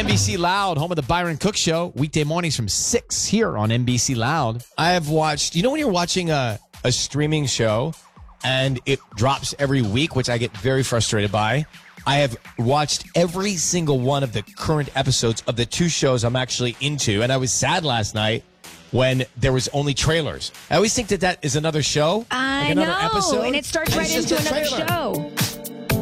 NBC Loud, home of the Byron Cook Show, weekday mornings from 6 here on NBC Loud. I have watched, when you're watching a streaming show and it drops every week, which I get very frustrated by, I have watched every single one of the current episodes of the two shows I'm actually into, and I was sad last night when there was only trailers. I always think that is another show. I like another know, episode, and it starts right it's just into a another trailer. show.